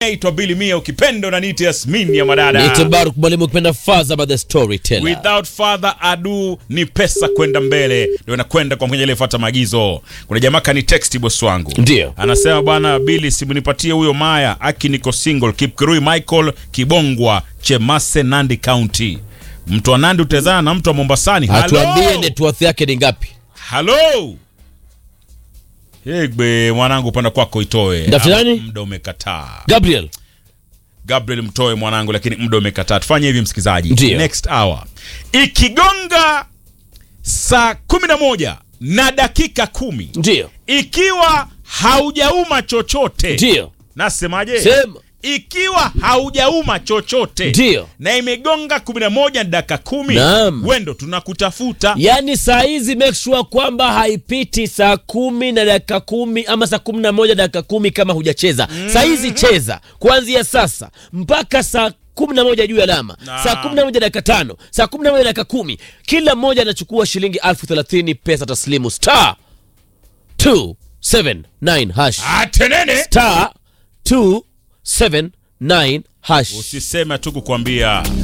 Naitwa Billy Mia, ukipenda na niti Yasmin ya madada. Nite Baruk mwalimu, ukipenda Faza by the storyteller. Without further ado, ni pesa kwenda mbele. Ndio nakwenda kwa mwenye aliyefuata maagizo. Kuna jamaa kani text boss wangu. Ndio. Anasema bwana Billy, simnipatie huyo Maya, aki niko single. Kipkirui Michael Kibongwa, Chemase, Nandi County. Mtu wa Nandi utezana na mtu wa Mombasani. Atuambie net worth yake ni ngapi? Hello. Egbe mwanangu, panda kwako itoe. Daftari? Muda umekataa. Gabriel mtoe mwanangu, lakini muda umekataa. Tufanye hivi msikizaji. Ndiyo. Next hour ikigonga saa 11 na dakika 10, ndio. ikiwa haujauma chochote, Ndio. nasemaje? Sema. Ikiwa haujauma chochote, Ndio. na imegonga 11 na dakika 10, Naam. wendo tunakutafuta. Yani saa hizi make sure kwamba haipiti saa 10 na dakika 10 ama saa 11 dakika 10 kama hujacheza. Saa hizi cheza kuanzia sasa mpaka saa 11 juu ya alama. Saa 11 dakika 5, saa 11 dakika 10. Kila mmoja anachukua shilingi 1030 pesa taslimu. Star 279 hash. Atenene. Star 279 hash. Usiseme tu kukwambia.